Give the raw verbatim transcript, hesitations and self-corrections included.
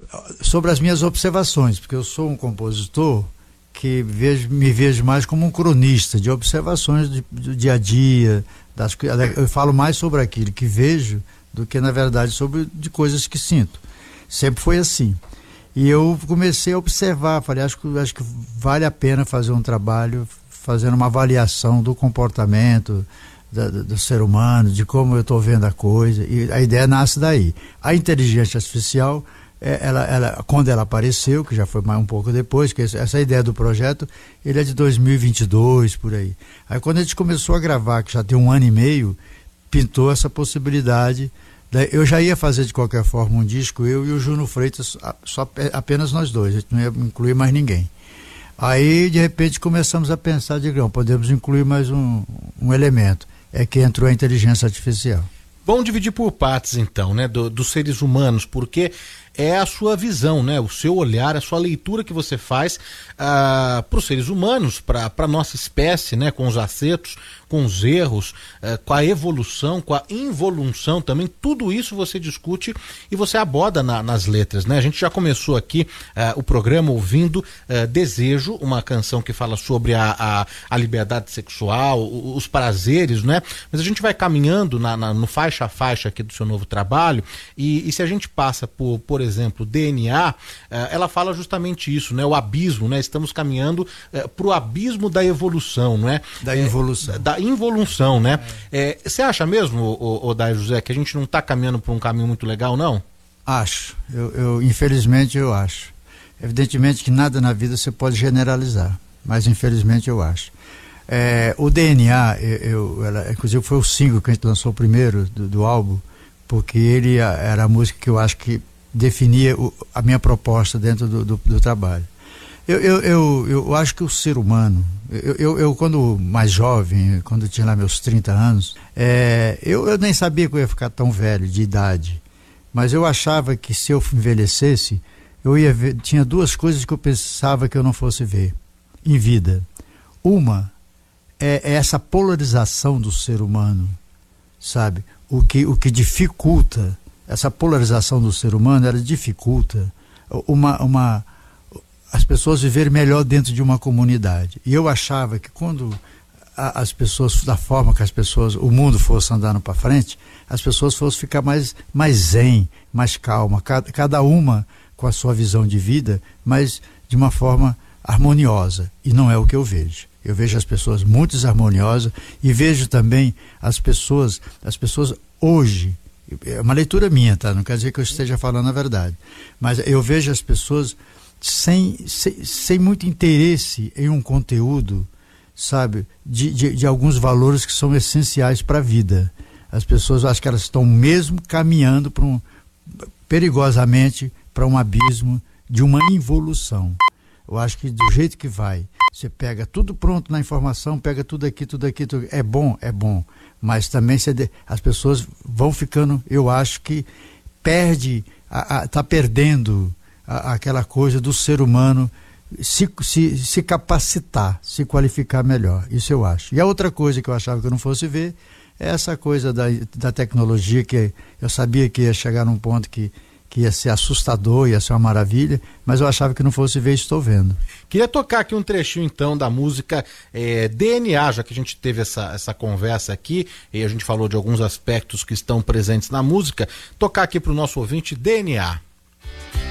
sobre as minhas observações, porque eu sou um compositor que vejo, me vejo mais como um cronista de observações de, do dia a dia, das, eu falo mais sobre aquilo que vejo do que, na verdade, sobre de coisas que sinto. Sempre foi assim. E eu comecei a observar, falei, acho, acho que vale a pena fazer um trabalho fazendo uma avaliação do comportamento da, do, do ser humano, de como eu estou vendo a coisa, e a ideia nasce daí. A inteligência artificial, é, ela, ela, quando ela apareceu, que já foi mais um pouco depois, que essa ideia do projeto, ele é de dois mil e vinte e dois, por aí. Aí quando a gente começou a gravar, que já tem um ano e meio, pintou essa possibilidade. Eu já ia fazer de qualquer forma um disco, eu e o Juno Freitas, só, apenas nós dois, a gente não ia incluir mais ninguém. Aí, de repente, começamos a pensar, de não, podemos incluir mais um, um elemento, é que entrou a inteligência artificial. Vamos dividir por partes, então, né, do, dos seres humanos, porque é a sua visão, né, o seu olhar, a sua leitura que você faz ah, para os seres humanos, para a nossa espécie, né, com os acertos, com os erros, ah, com a evolução, com a involução também, tudo isso você discute e você aborda na, nas letras, né? A gente já começou aqui ah, o programa ouvindo ah, Desejo, uma canção que fala sobre a, a, a liberdade sexual, os prazeres, né? Mas a gente vai caminhando na, na, no faixa a faixa aqui do seu novo trabalho e, e se a gente passa por, por exemplo, D N A, ela fala justamente isso, né? O abismo, né? Estamos caminhando para o abismo da evolução, não é? Da involução. É, da involução, né? É. É, você acha mesmo, Odair José, que a gente não está caminhando por um caminho muito legal, não? Acho. Eu, eu, infelizmente, eu acho. Evidentemente que nada na vida você pode generalizar, mas infelizmente eu acho. É, o D N A, eu, eu, ela, inclusive foi o single que a gente lançou primeiro do, do álbum, porque ele era a música que eu acho que definia o, a minha proposta dentro do, do, do trabalho. Eu, eu, eu, eu acho que o ser humano, eu, eu, eu quando mais jovem, quando eu tinha lá meus trinta anos, é, eu, eu nem sabia que eu ia ficar tão velho de idade, mas eu achava que se eu envelhecesse, eu ia ver, tinha duas coisas que eu pensava que eu não fosse ver em vida. Uma é, é essa polarização do ser humano, sabe? O que, o que dificulta essa polarização do ser humano, ela dificulta uma, uma, as pessoas viverem melhor dentro de uma comunidade. E eu achava que quando a, as pessoas, da forma que as pessoas, o mundo fosse andando para frente, as pessoas fossem ficar mais, mais zen, mais calma, cada, cada uma com a sua visão de vida, mas de uma forma harmoniosa. E não é o que eu vejo. Eu vejo as pessoas muito desarmoniosas e vejo também as pessoas, as pessoas hoje, é uma leitura minha, tá? Não quer dizer que eu esteja falando a verdade. Mas eu vejo as pessoas sem, sem, sem muito interesse em um conteúdo, sabe? De, de, de alguns valores que são essenciais para a vida. As pessoas, acho que elas estão mesmo caminhando para um, perigosamente para um abismo de uma involução. Eu acho que do jeito que vai, você pega tudo pronto na informação, pega tudo aqui, tudo aqui, tudo... é bom, é bom. Mas também você, as pessoas vão ficando, eu acho que perde, está perdendo a, aquela coisa do ser humano se, se, se capacitar, se qualificar melhor. Isso eu acho. E a outra coisa que eu achava que eu não fosse ver é essa coisa da, da tecnologia, que eu sabia que ia chegar num ponto que que ia ser assustador, ia ser uma maravilha, mas eu achava que não fosse ver, estou vendo. Queria tocar aqui um trechinho então da música é, D N A, já que a gente teve essa, essa conversa aqui e a gente falou de alguns aspectos que estão presentes na música, tocar aqui para o nosso ouvinte D N A.